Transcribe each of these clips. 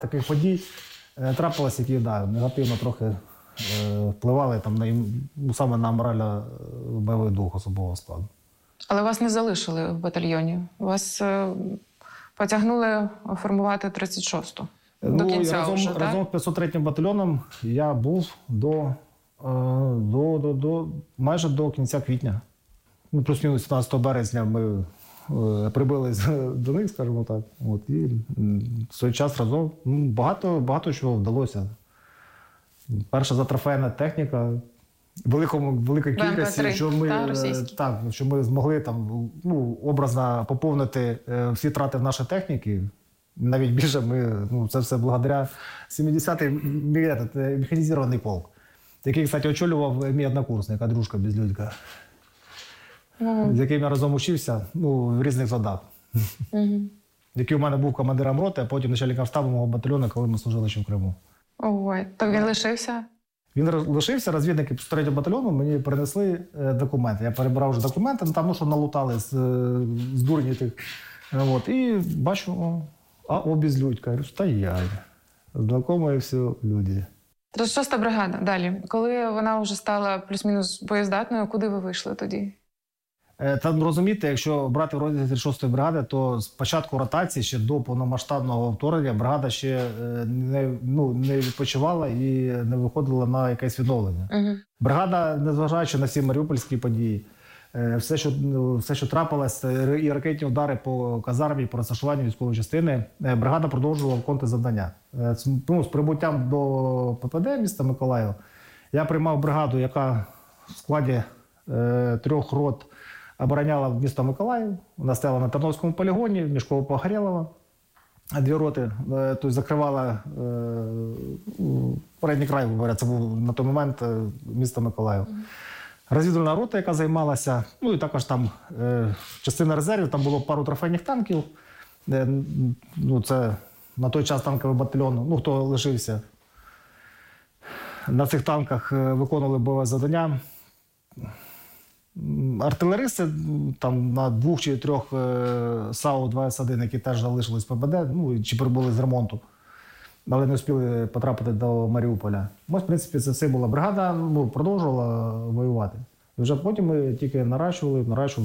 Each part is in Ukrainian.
Таких подій трапилось, які негативно трохи впливали там, саме на морально-бойовий дух особового складу. Але вас не залишили в батальйоні? Вас потягнули формувати 36-ту? До кінця разом з 503-м батальйоном я був майже до кінця квітня. Плюс-мінус 17 березня ми прибили до них, скажімо так. І в той час разом багато чого вдалося. Перша затрофейна техніка, велика кількість, що ми змогли там, образно поповнити всі трати в нашій техніці. Навіть більше це все благодаря 70-й механізований полк, який, кстати, очолював мій однокурсник, Андрюшка Безлюдька, з яким я разом учився в різних задах. Який у мене був командиром роти, а потім начальником штабу мого батальйону, коли ми служили ще в Криму. Ой, так він лишився? Він лишився, розвідники 3-го батальйону мені принесли документи. Я перебирав вже документи, там що налутали з дурні тих. І бачу, Безлюдька. Я говорю, стоять. Знакомі всі люди. 36-та бригада, далі. Коли вона вже стала плюс-мінус боєздатною, куди ви вийшли тоді? Там, розумієте, якщо брати в розділі 36-ї бригади, то з початку ротації, ще до повномасштабного вторгнення, бригада ще не відпочивала і не виходила на якесь відновлення. Бригада, незважаючи на всі маріупольські події, все, що трапилось, і ракетні удари по казармі, по розташуванню військової частини, бригада продовжувала виконувати завдання. З прибуттям до ППД міста Миколаїв я приймав бригаду, яка в складі 3 рот обороняла місто Миколаїв. Вона стояла на Тарновському полігоні, Мішково-Погорєлова. 2 роти, тобто закривала передній край, це був на той момент місто Миколаїв. Розвідувальна рота, яка займалася, і також там частина резервів, там було пару трофейних танків. Це на той час танковий батальйон, хто лишився. На цих танках виконували бойове завдання. Артилеристи там на 2 чи 3 САУ-2С1, які теж залишились в ПБД, чи прибули з ремонту, але не встигли потрапити до Маріуполя. В принципі, це все була бригада, продовжувала воювати. І вже потім ми тільки наращували.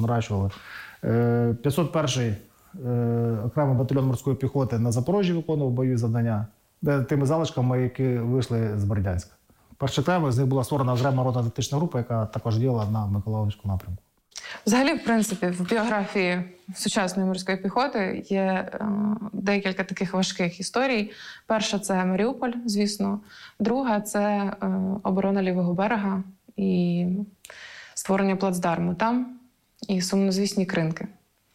501-й окремий батальйон морської піхоти на Запоріжжі виконував бойові завдання, тими залишками, які вийшли з Бердянська. Перший тайм з них була створена окрема ротно-тактична група, яка також діяла на Миколаївському напрямку. Взагалі, в принципі, в біографії сучасної морської піхоти є декілька таких важких історій. Перша – це Маріуполь, звісно. Друга – це оборона лівого берега і створення плацдарму там, і сумнозвісні Кринки.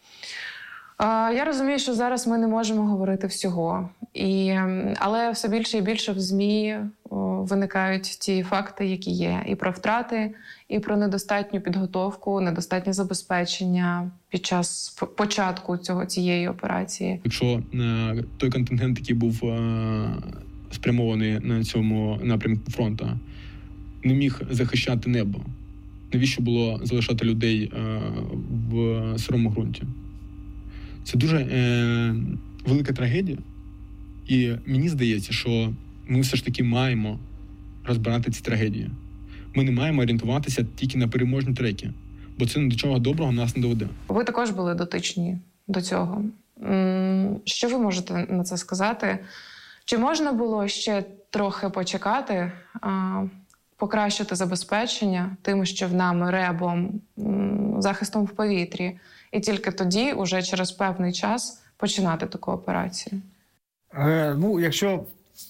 Я розумію, що зараз ми не можемо говорити всього. Але все більше і більше в ЗМІ виникають ті факти, які є. І про втрати, і про недостатню підготовку, недостатнє забезпечення під час початку цієї операції. Якщо той контингент, який був спрямований на цьому напрямку фронту, не міг захищати небо, навіщо було залишати людей в сирому ґрунті? Це дуже велика трагедія. І мені здається, що ми все ж таки маємо розбирати ці трагедії. Ми не маємо орієнтуватися тільки на переможні треки, бо це ні до чого доброго нас не доведе. Ви також були дотичні до цього. Що ви можете на це сказати? Чи можна було ще трохи почекати, покращити забезпечення тим, що в нами ребом, захистом в повітрі, і тільки тоді, уже через певний час, починати таку операцію? Якщо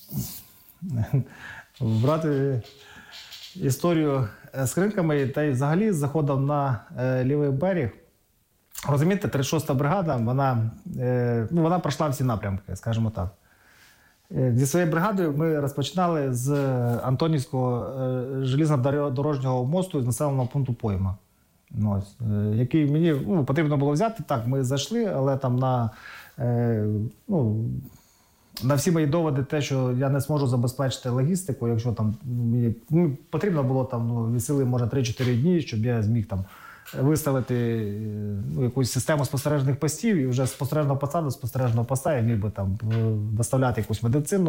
брати історію з Кринками, та й взагалі з заходом на лівий берег, розумієте, 36-та бригада, вона пройшла всі напрямки, скажімо так. Зі своєю бригадою ми розпочинали з Антонівського железнодорожнього мосту з населеного пункту Пойма. Який мені потрібно було взяти. Так, ми зайшли, але там на всі мої доводи те, що я не зможу забезпечити логістику, якщо там мені потрібно було там сили, може, 3-4 дні, щоб я зміг там виставити якусь систему спостережних постів, і вже з спостережного поста я міг би там доставляти якусь медицину.